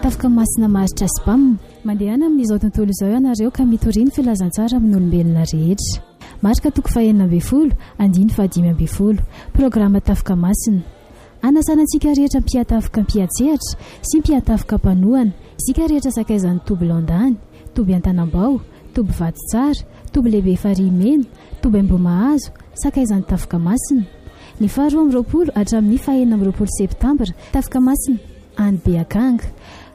tafika masina maharitra spam mandehana amin'izao tontolo izao ianareo ka mitoriny filazantsara amin'ny olombelona rehetra. Marika toko 4 andiny programa tafika masina. Anasanantsika rehetra mpiatafika mpiatsehatra sy mpiatafika mpanohana, isika rehetra sakaizan'ny toby Landany, toby Antanambao, toby Vatitsara, toby lehibe Farimena, toby Ambomahazo, sakaizan'ny tafika masina. Ny 12 hatramin'ny 9 septambra tafika masina any Beakanga.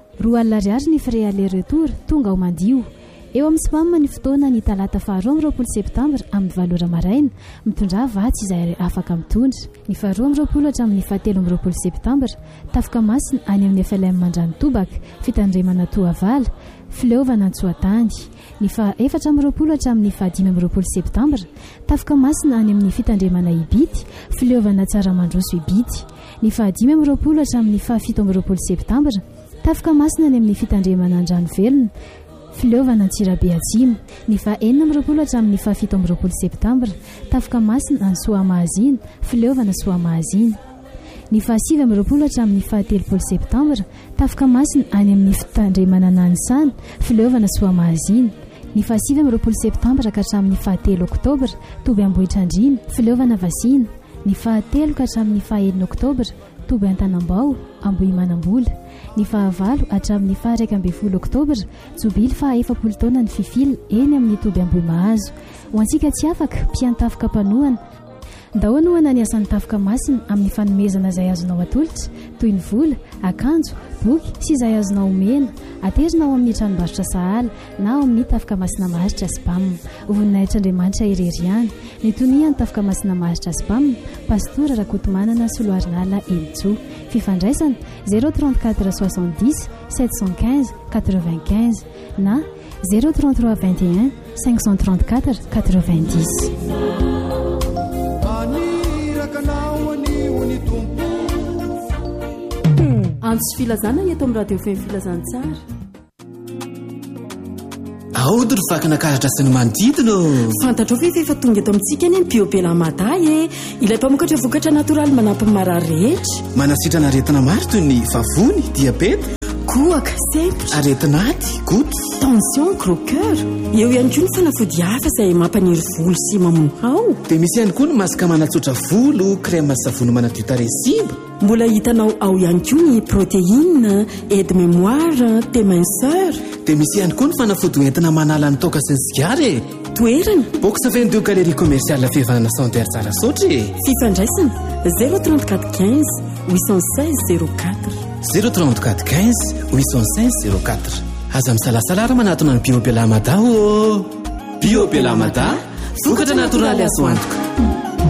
2 alina ariary ny frais aller retour tonga ao mandio. Eo amin'ny spam ny fotoana ny talata 12 septambra amin'ny 7 maraina mitondra vatsy izay afaka mitondra. Ny 12 hatramin'ny 17 septambra tafika masina any amin'ny FLM Mandrano Tobaka fitandremana Toavala fileovana Antsoatany. Ny 14 hatramin'ny 15 septambra tafika masina any amin'ny fitandremana Ibity fileovana Tsaramandroso Ibity. Ny 15 hatramin'ny 17 septambra tafika masina any amin'ny fitandremana Andranovelona fileovana Antsirabe Atsimo. Ny 14 hatramin'ny 17 septambra tafika masina any Soamahazina fileovana Soamahazina. Ny 17 hatramin'ny 13 septambra tafika masina any amin'ny fitandremana Nanisana fileovana Soamahazina. Ny 17 septambra ka hatramin'ny 13 oktobra toby Ambohitrandrina fileovana Vasina. Ny 13 ka hatramin'ny 1 oktobra toby Antanambao Ambohimanambola. Ny 19 hatramin'ny 1 oktobra jobily 40 taona ny fifily eny amin'ny toby Ambohimahazo. Ho antsika tsy afaka mpiantafika mpanohana ndahoanohana ny asan'ny tafika masina amin'ny fanomezana izay azonao atolotra toy ny vola, akanjo, boky sy izay azonao omena aterina ao amin'ny tranombarotra sahala na ao amin'ny tafika masina maharitra spam. Voninahitryandriamanitra ireriany ny toniany tafika masina maharitra spam pastora Rakotomanana Soloarinala Elitso. Fifandraisana 034 70 715 95 na 033 21 534 90. Antsy filazana eto amin'ny radio fem filazantsara. Aody ry vakinakahatra sy ny manodidina. Fantatrao ve efa tonga eto amintsika eny biobela maday ilay mpamokatra vokatra natoraly manampy ny marary rehetra. Manasitrana aretina maro toy ny vavony, diabeta, kohaka, sempotra, aretin'aty, goto, tension, gros cœur. Eo ihany koa ny fanafody hafa izay mampaniry volo sy mamono. Dia misy ihany koa ny masaka manatsotra volo, crème savony manadio tarehisimba. Mbola hitanao ao ihany koa ny protéine, aide mémoire, téminceur. Dia misy ihany koa ny fanafody entina manala ny toaka sy ny sigara. Toerana box 22 galerie commerciale fihavanana Santerre Tsarasotra. Fifandraisana 034 15 816 04 034 15 816 04. Aza misalasalara manatona ny Biobela Mada. Biobela Mada, vokatra natoraly azo antoka.